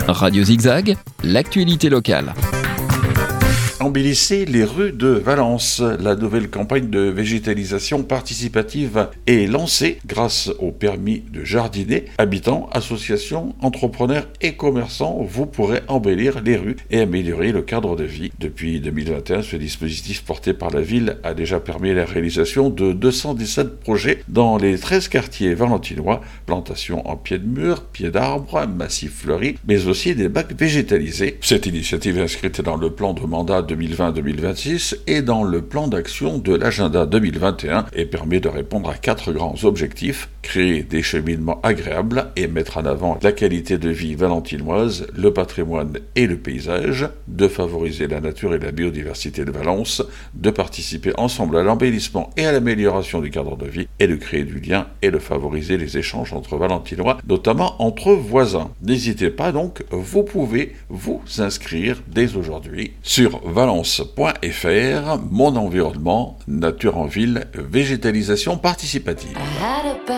Radio Zigzag, l'actualité locale. Embellissez les rues de Valence. La nouvelle campagne de végétalisation participative est lancée grâce au permis de jardiner. Habitants, associations, entrepreneurs et commerçants, vous pourrez embellir les rues et améliorer le cadre de vie. Depuis 2021, ce dispositif porté par la ville a déjà permis la réalisation de 217 projets dans les 13 quartiers valentinois, plantations en pied de mur, pieds d'arbres, massifs fleuris, mais aussi des bacs végétalisés. Cette initiative est inscrite dans le plan de mandat 2020-2026 et dans le plan d'action de l'agenda 2021 et permet de répondre à 4 grands objectifs: créer des cheminements agréables et mettre en avant la qualité de vie valentinoise, le patrimoine et le paysage, de favoriser la nature et la biodiversité de Valence, de participer ensemble à l'embellissement et à l'amélioration du cadre de vie et de créer du lien et de favoriser les échanges entre valentinois, notamment entre voisins. N'hésitez pas donc, vous pouvez vous inscrire dès aujourd'hui sur valence.fr, mon environnement, nature en ville, végétalisation participative.